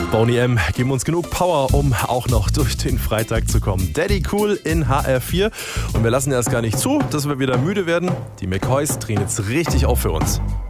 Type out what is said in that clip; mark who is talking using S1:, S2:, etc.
S1: Boney M geben uns genug Power, um auch noch durch den Freitag zu kommen. Daddy Cool in HR4. Und wir lassen erst gar nicht zu, dass wir wieder müde werden. Die McCoys drehen jetzt richtig auf für uns.